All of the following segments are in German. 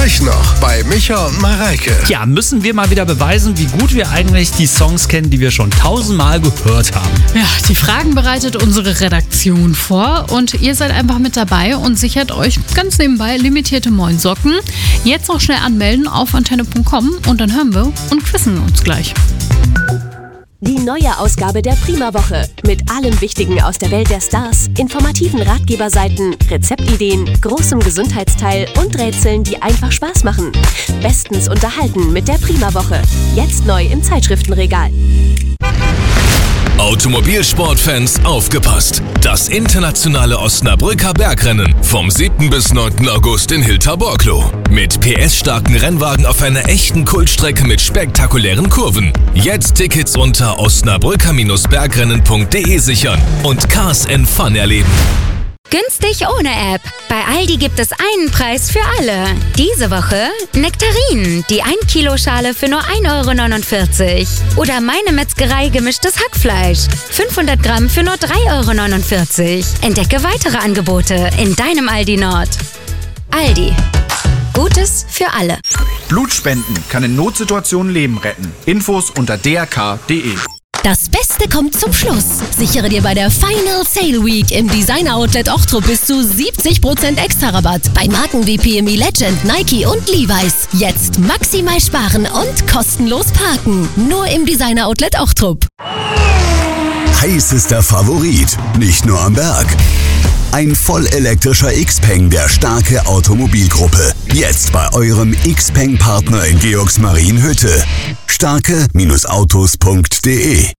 Gleich noch bei Micha und Mareike. Ja, müssen wir mal wieder beweisen, wie gut wir eigentlich die Songs kennen, die wir schon 1000-mal gehört haben. Ja, die Fragen bereitet unsere Redaktion vor und ihr seid einfach mit dabei und sichert euch ganz nebenbei limitierte Moin-Socken. Jetzt noch schnell anmelden auf antenne.com und dann hören wir und quizzen uns gleich. Die neue Ausgabe der Prima-Woche mit allem Wichtigen aus der Welt der Stars, informativen Ratgeberseiten, Rezeptideen, großem Gesundheitsteil und Rätseln, die einfach Spaß machen. Bestens unterhalten mit der Prima-Woche. Jetzt neu im Zeitschriftenregal. Automobilsportfans, aufgepasst! Das internationale Osnabrücker Bergrennen vom 7. bis 9. August in Hilterborglo. Mit PS-starken Rennwagen auf einer echten Kultstrecke mit spektakulären Kurven. Jetzt Tickets unter osnabrücker-bergrennen.de sichern und Cars and Fun erleben. Günstig ohne App. Bei Aldi gibt es einen Preis für alle. Diese Woche Nektarinen, die 1 Kilo Schale für nur 1,49 €. Oder Meine Metzgerei gemischtes Hackfleisch, 500 Gramm für nur 3,49 €. Entdecke weitere Angebote in deinem Aldi Nord. Aldi. Gutes für alle. Blutspenden kann in Notsituationen Leben retten. Infos unter drk.de. Das Beste kommt zum Schluss. Sichere dir bei der Final Sale Week im Designer Outlet Ochtrup bis zu 70% Extra-Rabatt bei Marken wie PME Legend, Nike und Levi's. Jetzt maximal sparen und kostenlos parken. Nur im Designer Outlet Ochtrup. Heißester Favorit, nicht nur am Berg. Ein vollelektrischer Xpeng der Starke Automobilgruppe. Jetzt bei eurem Xpeng-Partner in Georgsmarienhütte. Starke-autos.de.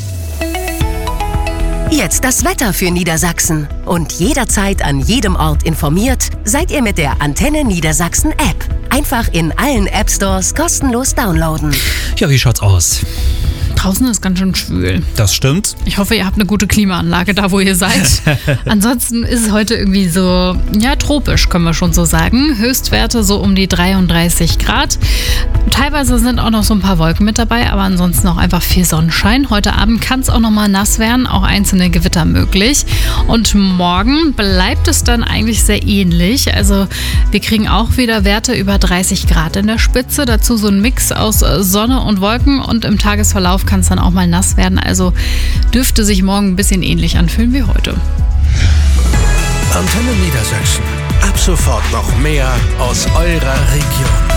Jetzt das Wetter für Niedersachsen. Und jederzeit an jedem Ort informiert, seid ihr mit der Antenne Niedersachsen App. Einfach in allen App Stores kostenlos downloaden. Ja, wie schaut's aus? Draußen ist ganz schön schwül. Das stimmt. Ich hoffe, ihr habt eine gute Klimaanlage da, wo ihr seid. Ansonsten ist es heute irgendwie so, ja, tropisch, können wir schon so sagen. Höchstwerte so um die 33 Grad. Teilweise sind auch noch so ein paar Wolken mit dabei, aber ansonsten auch einfach viel Sonnenschein. Heute Abend kann es auch noch mal nass werden, auch einzelne Gewitter möglich. Und morgen bleibt es dann eigentlich sehr ähnlich. Also wir kriegen auch wieder Werte über 30 Grad in der Spitze. Dazu so ein Mix aus Sonne und Wolken und im Tagesverlauf kann es dann auch mal nass werden. Also dürfte sich morgen ein bisschen ähnlich anfühlen wie heute. Antenne Niedersachsen. Ab sofort noch mehr aus eurer Region.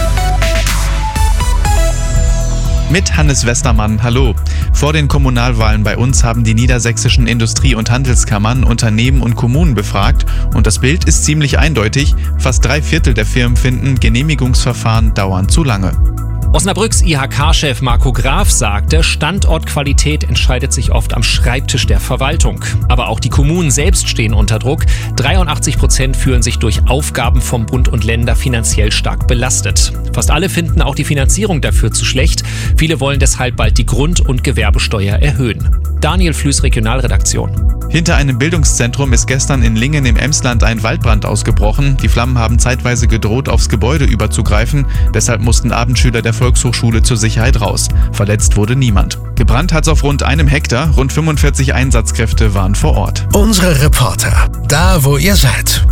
Mit Hannes Westermann, hallo. Vor den Kommunalwahlen bei uns haben die niedersächsischen Industrie- und Handelskammern Unternehmen und Kommunen befragt und das Bild ist ziemlich eindeutig. Fast 3/4 der Firmen finden, Genehmigungsverfahren dauern zu lange. Osnabrücks IHK-Chef Marco Graf sagte, Standortqualität entscheidet sich oft am Schreibtisch der Verwaltung. Aber auch die Kommunen selbst stehen unter Druck. 83% fühlen sich durch Aufgaben vom Bund und Länder finanziell stark belastet. Fast alle finden auch die Finanzierung dafür zu schlecht. Viele wollen deshalb bald die Grund- und Gewerbesteuer erhöhen. Daniel Flüß, Regionalredaktion. Hinter einem Bildungszentrum ist gestern in Lingen im Emsland ein Waldbrand ausgebrochen. Die Flammen haben zeitweise gedroht, aufs Gebäude überzugreifen. Deshalb mussten Abendschüler der Volkshochschule zur Sicherheit raus. Verletzt wurde niemand. Gebrannt hat es auf rund 1 Hektar. Rund 45 Einsatzkräfte waren vor Ort. Unsere Reporter, da wo ihr seid.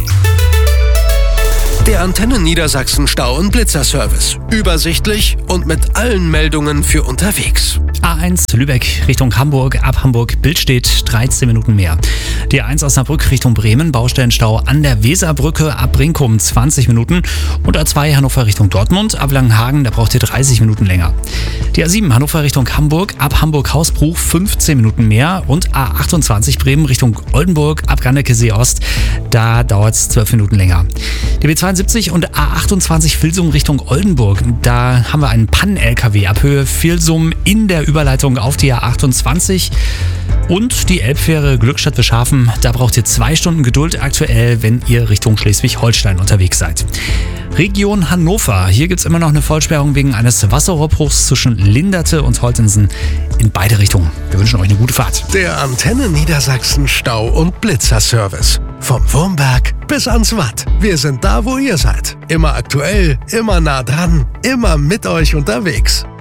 Der Antenne Niedersachsen Stau- und Blitzerservice. Übersichtlich und mit allen Meldungen für unterwegs. A1 Lübeck Richtung Hamburg, ab Hamburg Bild steht 13 Minuten mehr. Die A1 Osnabrück Richtung Bremen, Baustellenstau an der Weserbrücke ab Brinkum 20 Minuten und A2 Hannover Richtung Dortmund, ab Langenhagen, da braucht ihr 30 Minuten länger. Die A7 Hannover Richtung Hamburg, ab Hamburg-Hausbruch 15 Minuten mehr und A28 Bremen Richtung Oldenburg, ab Ganneke-See Ost, da dauert es 12 Minuten länger. Die B72 und A28 Vilsum Richtung Oldenburg, da haben wir einen Pannen-LKW ab Höhe Vilsum in der Überleitung auf die A28 und die Elbfähre Glückstadt-Wischhafen, da braucht ihr 2 Stunden Geduld aktuell, wenn ihr Richtung Schleswig-Holstein unterwegs seid. Region Hannover, hier gibt es immer noch eine Vollsperrung wegen eines Wasserrohrbruchs zwischen Linderte und Holtensen in beide Richtungen. Wir wünschen euch eine gute Fahrt. Der Antenne Niedersachsen Stau- und Blitzerservice. Vom Wurmberg bis ans Watt. Wir sind da, wo ihr seid. Immer aktuell, immer nah dran, immer mit euch unterwegs.